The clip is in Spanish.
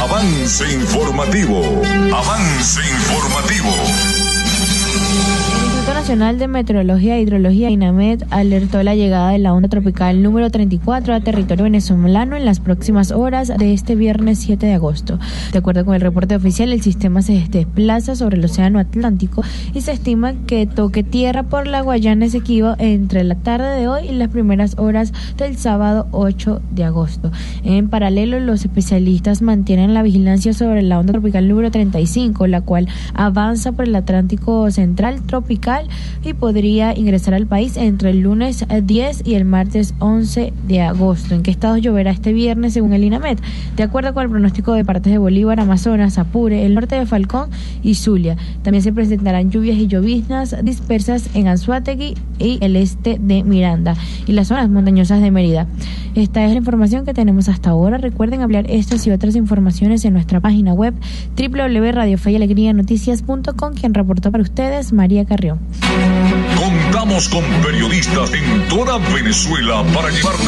Avance informativo. Avance informativo. El Instituto Nacional de Meteorología e Hidrología, INAMED, alertó la llegada de la onda tropical número 34 a territorio venezolano en las próximas horas de este viernes 7 de agosto. De acuerdo con el reporte oficial, el sistema se desplaza sobre el Océano Atlántico y se estima que toque tierra por la Guayana Esequiba entre la tarde de hoy y las primeras horas del sábado 8 de agosto. En paralelo, los especialistas mantienen la vigilancia sobre la onda tropical número 35, la cual avanza por el Atlántico Central tropical y podría ingresar al país entre el lunes 10 y el martes 11 de agosto. ¿En qué estados lloverá este viernes según el INAMED? De acuerdo con el pronóstico de partes de Bolívar, Amazonas, Apure, el norte de Falcón y Zulia. También se presentarán lluvias y lloviznas dispersas en Anzoátegui y el este de Miranda y las zonas montañosas de Mérida. Esta es la información que tenemos hasta ahora. Recuerden ampliar estas y otras informaciones en nuestra página web www.radiofeyalegrianoticias.com. Quien reportó para ustedes, María Carrión. Contamos con periodistas en toda Venezuela para llevarle